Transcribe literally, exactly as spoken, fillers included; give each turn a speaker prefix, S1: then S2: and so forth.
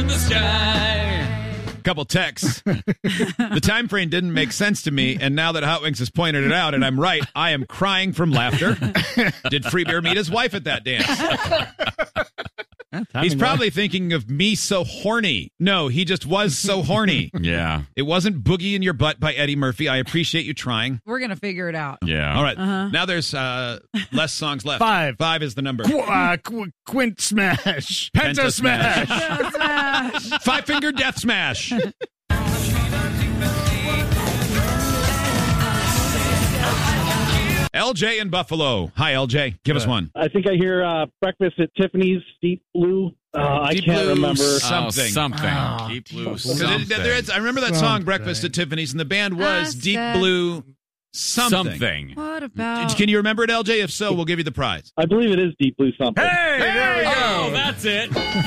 S1: the sky.
S2: Couple texts. The time frame didn't make sense to me, and now that Hot Wings has pointed it out, and I'm right, I am crying from laughter. Did Free Beer meet his wife at that dance? He's probably thinking of Me So Horny. No, he just was so horny.
S3: Yeah.
S2: It wasn't Boogie in Your Butt by Eddie Murphy. I appreciate you trying.
S4: We're going to figure it out.
S3: Yeah.
S2: All right.
S4: Uh-huh.
S2: Now there's uh, less songs left.
S5: Five.
S2: Five is the number.
S5: Qu- uh, qu- Quint Smash. Penta,
S2: Penta
S5: Smash.
S4: Smash.
S2: Five Finger Death Smash. L J in Buffalo. Hi, L J. Give us one.
S6: I think I hear uh, Breakfast at Tiffany's, Deep Blue. Uh, I
S2: Deep
S6: can't
S2: Blue
S6: remember.
S2: something.
S3: Oh, something.
S5: Oh,
S3: Deep Blue
S2: Because
S3: something.
S2: it- there is- I remember that song, Breakfast at Tiffany's, and the band was
S4: I
S2: Deep
S4: said-
S2: Blue something.
S3: Something.
S4: What about...
S2: Can you remember it, L J? If so, we'll give you the prize.
S6: I believe it is Deep Blue something.
S5: Hey, there we go.
S1: Oh, that's it.